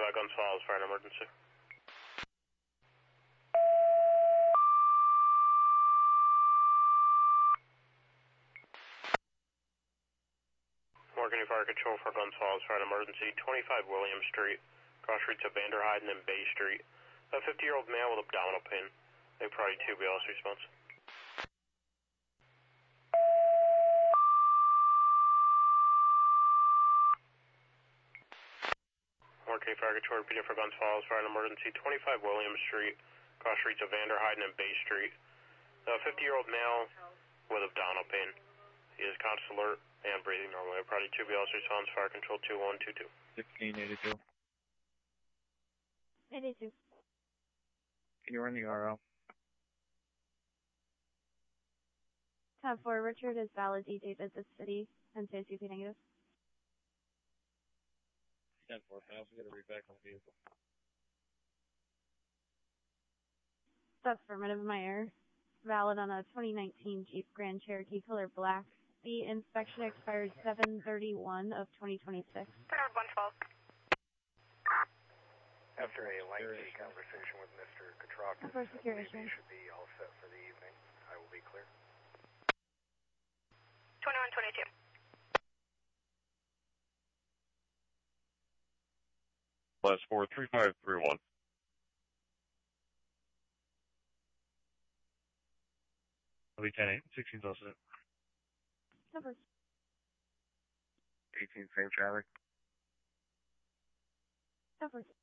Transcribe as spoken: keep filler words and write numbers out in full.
five, Guns Falls, fire an emergency. Morgan Fire Control for Guns Falls, fire an emergency. twenty-five William Street, cross streets of Vanderheiden and Bay Street. A fifty-year-old male with abdominal pain. They probably two B L S response. Morgan Fire Control repeating for Guns Falls, fire an emergency. twenty-five William Street, cross streets of Vanderheiden and Bay Street. A fifty-year-old male with abdominal pain. He is conscious, alert, and breathing normally. Probably two B L S response, fire control two one two two. sixteen eighty-two. eighty-two. Can you run the R O? Tab four, Richard is valid D David the city and says U P negative. ten four, can I also get a read back on the vehicle? That's affirmative, my error. Valid on a twenty nineteen Jeep Grand Cherokee color black. The inspection expired seven thirty-one of twenty twenty-six. one twelve. After a lengthy conversation with Mister Katrakis, For security. he should be all set for the evening. I will be clear. twenty-one twenty-two. Last four, three five three one. I'll be ten eight, sixteen's all set. Number. eighteen, same traffic. Number.